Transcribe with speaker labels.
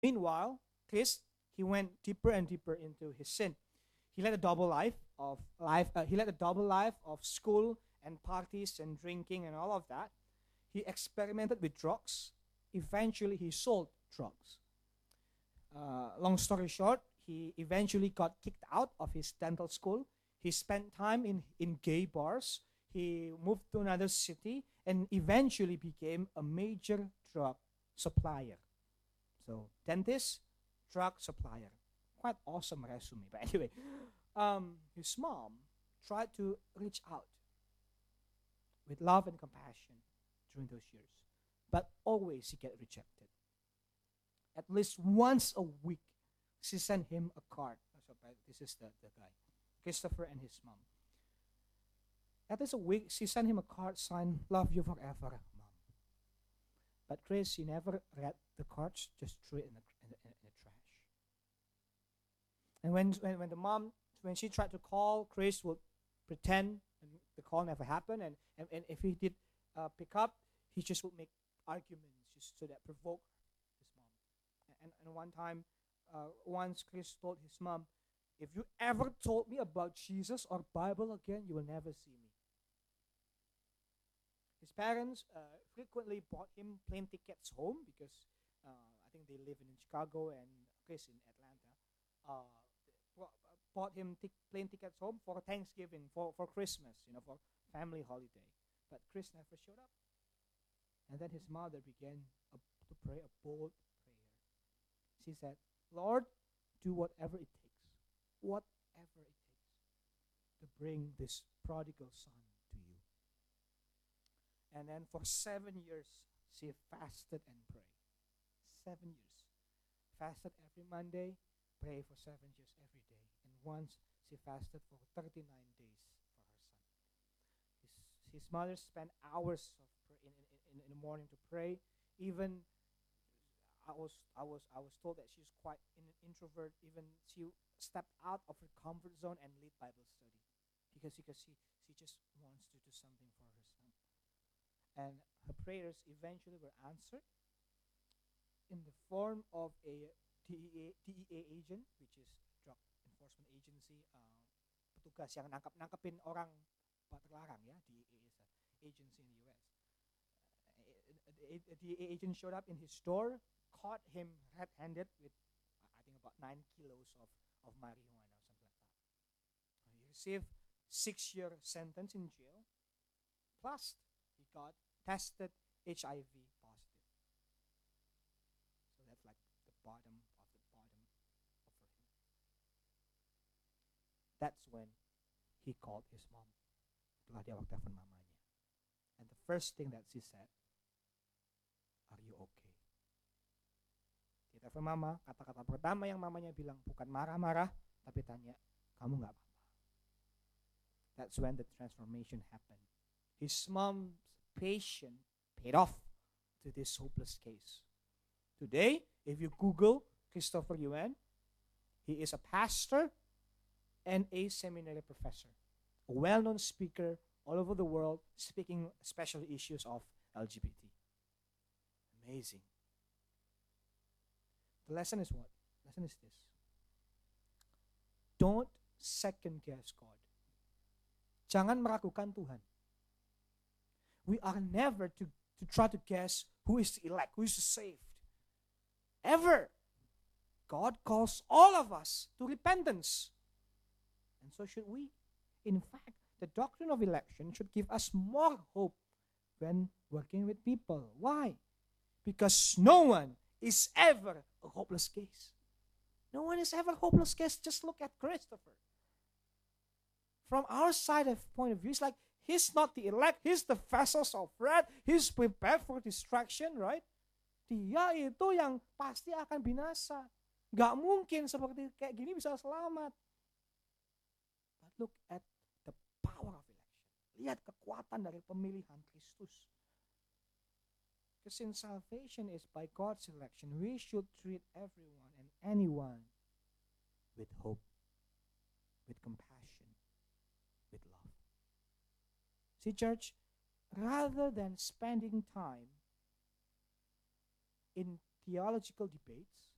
Speaker 1: Meanwhile, Chris, he went deeper and deeper into his sin. He led a double life of life. He led a double life of school and parties and drinking and all of that. He experimented with drugs. Eventually, he sold drugs. Long story short, he eventually got kicked out of his dental school. He spent time in gay bars. He moved to another city and eventually became a major drug supplier. So, dentist, drug supplier. Quite awesome resume. But anyway, his mom tried to reach out with love and compassion during those years, but always he get rejected. At least once a week, she sent him a card. So, this is the guy, Christopher and his mom. At least a week, she sent him a card signed "Love you forever, mom." But Chris, he never read the cards, just threw it in the trash. And when the mom, when she tried to call, Chris would pretend the call never happened, and if he did pick up, he just would make arguments just so that provoke his mom. And one time, once Chris told his mom, "If you ever told me about Jesus or Bible again, you will never see me." His parents frequently bought him plane tickets home because I think they live in Chicago and Chris in Atlanta. Bought him plane tickets home for Thanksgiving, for Christmas, for family holiday. But Chris never showed up. And then his mother began to pray a bold prayer. She said, "Lord, do whatever it takes, whatever it takes, to bring this prodigal son to you." And then for 7 years, she fasted and prayed. 7 years. Fasted every Monday, pray for 7 years every day. And once she fasted for 39 days for her son. His mother spent hours in the morning to pray. Even I was told that she's quite an introvert. Even she stepped out of her comfort zone and lead Bible study because she just wants to do something for her son. And her prayers eventually were answered in the form of a DEA agent, which is Drug Enforcement Agency, petugas yang nangkapin orang terlarang, ya. DEA is an agency in the U.S. A DEA agent showed up in his store, caught him red-handed with, I think, about 9 kilos of marijuana or something like that. He received 6-year sentence in jail, plus he got tested HIV positive. So that's like the bottom of the bottom for him. That's when he called his mom. Itulah dia waktu telepon mamanya. And the first thing that she said, "Are you okay?" Dia telepon mama, kata-kata pertama yang mamanya bilang bukan marah-marah, tapi tanya, "Kamu nggak apa-apa?" That's when the transformation happened. His mom's patience paid off to this hopeless case. Today, if you Google Christopher Yuan, he is a pastor and a seminary professor, a well-known speaker all over the world, speaking especially issues of LGBT. Amazing. The lesson is what? The lesson is this. Don't second guess God. Jangan meragukan Tuhan. We are never to try to guess who is the elect, who is the saved. Ever. God calls all of us to repentance. And so should we. In fact, the doctrine of election should give us more hope when working with people. Why? Because no one is ever a hopeless case. No one is ever a hopeless case. Just look at Christopher. From our side of point of view, it's like he's not the elect. He's the vessels of wrath. He's prepared for destruction, right? Dia itu yang pasti akan binasa. Gak mungkin seperti kayak gini bisa selamat. But look at the power of election. Lihat kekuatan dari pemilihan Kristus. Because since salvation is by God's election, we should treat everyone and anyone with hope, with compassion, with love. See, church, rather than spending time in theological debates,